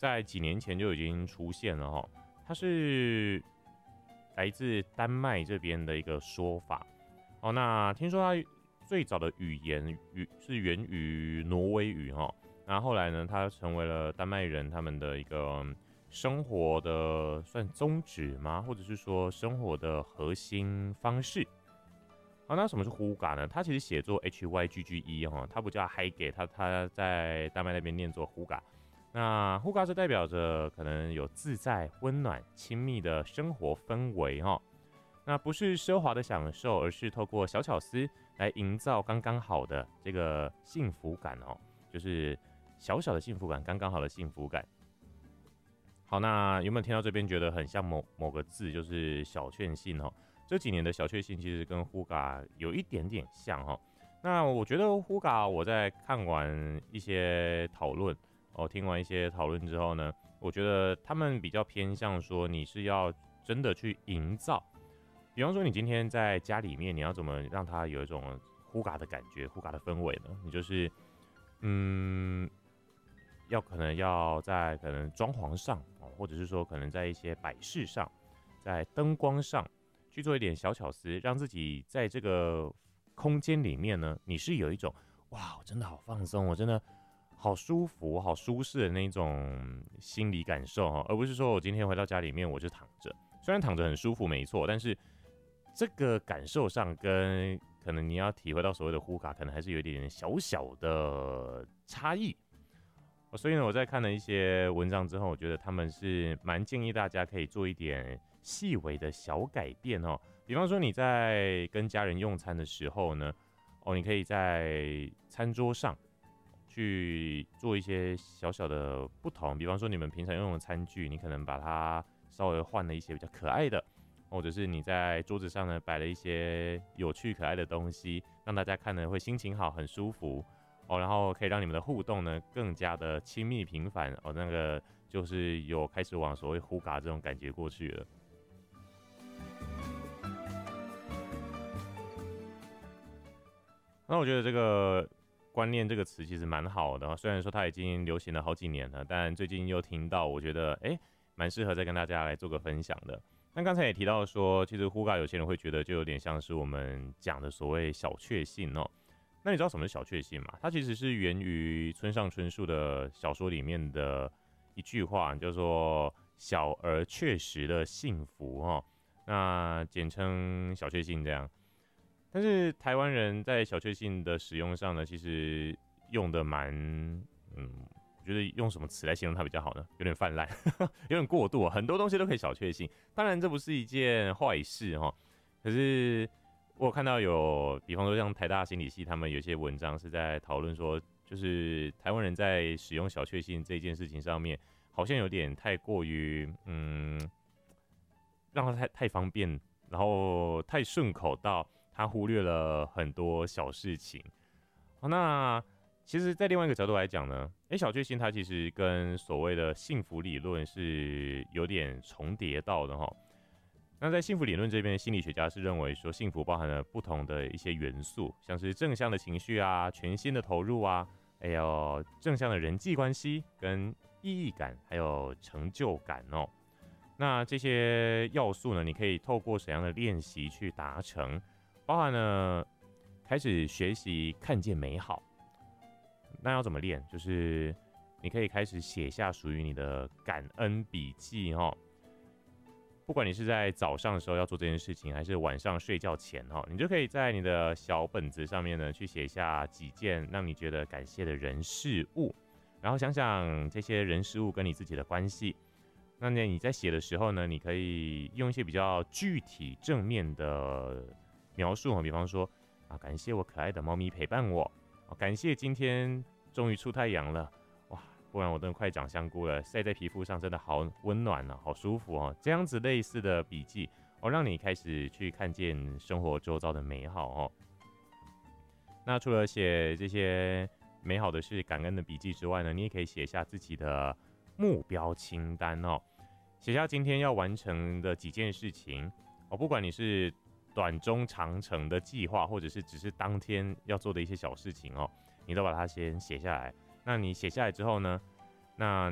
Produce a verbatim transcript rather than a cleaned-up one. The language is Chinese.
在几年前就已经出现了哈，它是来自丹麦这边的一个说法哦。那听说它最早的语言语是源于挪威语哈，那后来呢，它成为了丹麦人他们的一个生活的算宗旨吗？或者是说生活的核心方式。好，那什么是呼嘎呢？它其实写作 H Y G G E 哈，它不叫 Hygge， 它它在丹麦那边念作呼嘎。那呼嘎是代表着可能有自在、温暖、亲密的生活氛围哈。那不是奢华的享受，而是透过小巧思来营造刚刚好的这个幸福感哦，就是小小的幸福感，刚刚好的幸福感。好，那有没有听到这边觉得很像某某个字，就是小确幸哦？这几年的小确幸其实跟呼嘎有一点点像哈。那我觉得呼嘎，我在看完一些讨论哦，听完一些讨论之后呢，我觉得他们比较偏向说你是要真的去营造，比方说你今天在家里面，你要怎么让它有一种呼嘎的感觉、呼嘎的氛围呢？你就是嗯，要可能要在可能装潢上哦，或者是说可能在一些摆饰上，在灯光上。去做一点小巧思，让自己在这个空间里面呢，你是有一种哇，我真的好放松，我真的好舒服、好舒适的那种心理感受哈，而不是说我今天回到家里面我就躺着，虽然躺着很舒服没错，但是这个感受上跟可能你要体会到所谓的呼卡，可能还是有一点小小的差异。所以呢，我在看了一些文章之后，我觉得他们是蛮建议大家可以做一点细微的小改变哦。比方说你在跟家人用餐的时候呢，哦，你可以在餐桌上去做一些小小的不同。比方说你们平常用的餐具，你可能把它稍微换了一些比较可爱的，或者是你在桌子上呢摆了一些有趣可爱的东西，让大家看了会心情好，很舒服。哦，然后可以让你们的互动呢更加的亲密频繁哦，那个就是有开始往所谓呼嘎这种感觉过去了。那我觉得这个观念这个词其实蛮好的，虽然说它已经流行了好几年了，但最近又听到，我觉得哎，蛮适合再跟大家来做个分享的。那刚才也提到说，其实呼嘎有些人会觉得就有点像是我们讲的所谓小确幸哦。那你知道什么是小确幸吗？它其实是源于村上春树的小说里面的一句话，叫做“小而确实的幸福”哦，那简称小确幸这样。但是台湾人在小确幸的使用上呢，其实用的蛮，嗯，我觉得用什么词来形容它比较好呢？有点泛滥，有点过度，很多东西都可以小确幸。当然，这不是一件坏事哈，可是。我有看到有，比方说像台大心理系，他们有些文章是在讨论说，就是台湾人在使用小确幸这件事情上面，好像有点太过于，嗯，让它太太方便，然后太顺口到他忽略了很多小事情。好，那其实，在另外一个角度来讲呢，哎，小确幸它其实跟所谓的幸福理论是有点重叠到的哈。那在幸福理论这边，心理学家是认为说，幸福包含了不同的一些元素，像是正向的情绪啊、全心的投入啊，还有正向的人际关系跟意义感，还有成就感哦。那这些要素呢，你可以透过怎样的练习去达成？包含了开始学习看见美好。那要怎么练？就是你可以开始写下属于你的感恩笔记哦。不管你是在早上的时候要做这件事情，还是晚上睡觉前哈，你就可以在你的小本子上面呢，去写下几件让你觉得感谢的人事物，然后想想这些人事物跟你自己的关系。那你在写的时候呢，你可以用一些比较具体正面的描述，比方说啊，感谢我可爱的猫咪陪伴我，感谢今天终于出太阳了。不然我真的快长香菇了，晒在皮肤上真的好温暖啊，好舒服哦。这样子类似的笔记哦，让你开始去看见生活周遭的美好哦。那除了写这些美好的事、感恩的笔记之外呢，你也可以写下自己的目标清单哦，写下今天要完成的几件事情哦，不管你是短中长程的计划，或者是只是当天要做的一些小事情哦，你都把它先写下来。那你写下来之后呢，那